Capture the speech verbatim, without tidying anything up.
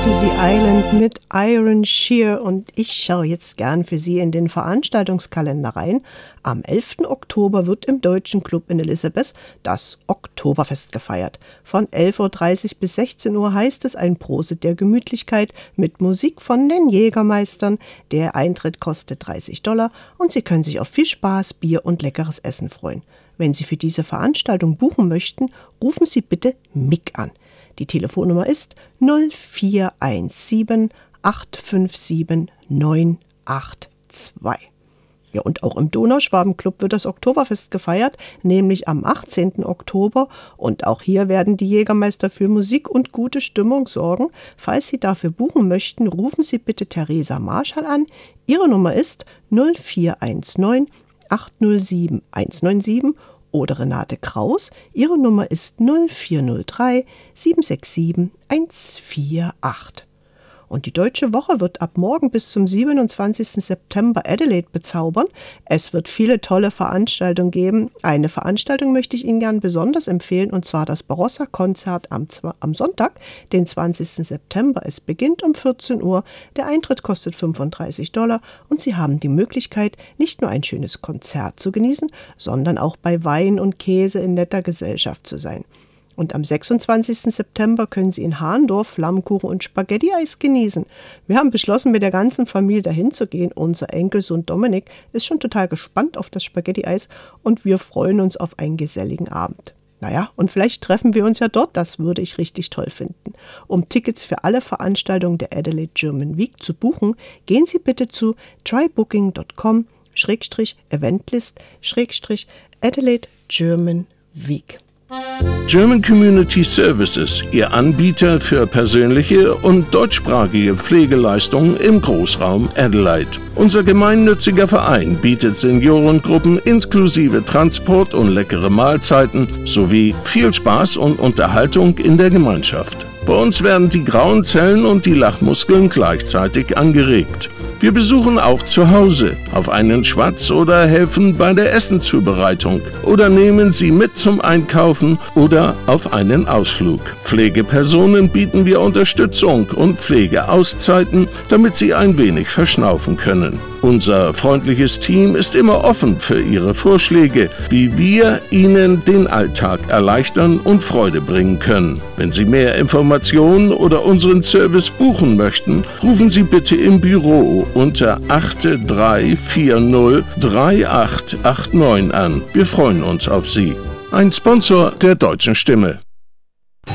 Fantasy Island mit Iron Shear und ich schaue jetzt gern für Sie in den Veranstaltungskalender rein. Am elften Oktober wird im Deutschen Club in Elisabeth das Oktoberfest gefeiert. Von elf Uhr dreißig bis sechzehn Uhr heißt es ein Prosit der Gemütlichkeit mit Musik von den Jägermeistern. Der Eintritt kostet dreißig Dollar und Sie können sich auf viel Spaß, Bier und leckeres Essen freuen. Wenn Sie für diese Veranstaltung buchen möchten, rufen Sie bitte Mick an. Die Telefonnummer ist null vier eins sieben acht fünf sieben neun acht zwei. Ja, und auch im Donauschwaben-Club wird das Oktoberfest gefeiert, nämlich am achtzehnten Oktober. Und auch hier werden die Jägermeister für Musik und gute Stimmung sorgen. Falls Sie dafür buchen möchten, rufen Sie bitte Theresa Marschall an. Ihre Nummer ist null vier eins neun acht null sieben eins neun sieben. Oder Renate Kraus, ihre Nummer ist null vier null drei sieben sechs sieben eins vier acht. Und die Deutsche Woche wird ab morgen bis zum siebenundzwanzigsten September Adelaide bezaubern. Es wird viele tolle Veranstaltungen geben. Eine Veranstaltung möchte ich Ihnen gern besonders empfehlen, und zwar das Barossa-Konzert am, am Sonntag, den zwanzigsten September. Es beginnt um vierzehn Uhr. Der Eintritt kostet fünfunddreißig Dollar und Sie haben die Möglichkeit, nicht nur ein schönes Konzert zu genießen, sondern auch bei Wein und Käse in netter Gesellschaft zu sein. Und am sechsundzwanzigsten September können Sie in Hahndorf Flammkuchen und Spaghetti-Eis genießen. Wir haben beschlossen, mit der ganzen Familie dahin zu gehen. Unser Enkelsohn Dominik ist schon total gespannt auf das Spaghetti-Eis und wir freuen uns auf einen geselligen Abend. Naja, und vielleicht treffen wir uns ja dort, das würde ich richtig toll finden. Um Tickets für alle Veranstaltungen der Adelaide German Week zu buchen, gehen Sie bitte zu trybooking dot com Schrägstrich Eventlist Schrägstrich Adelaide German Week. German Community Services, Ihr Anbieter für persönliche und deutschsprachige Pflegeleistungen im Großraum Adelaide. Unser gemeinnütziger Verein bietet Seniorengruppen inklusive Transport und leckere Mahlzeiten sowie viel Spaß und Unterhaltung in der Gemeinschaft. Bei uns werden die grauen Zellen und die Lachmuskeln gleichzeitig angeregt. Wir besuchen auch zu Hause auf einen Schwatz oder helfen bei der Essenzubereitung oder nehmen Sie mit zum Einkaufen oder auf einen Ausflug. Pflegepersonen bieten wir Unterstützung und Pflegeauszeiten, damit Sie ein wenig verschnaufen können. Unser freundliches Team ist immer offen für Ihre Vorschläge, wie wir Ihnen den Alltag erleichtern und Freude bringen können. Wenn Sie mehr Informationen oder unseren Service buchen möchten, rufen Sie bitte im Büro unter acht drei vier null drei acht acht neun an. Wir freuen uns auf Sie. Ein Sponsor der Deutschen Stimme.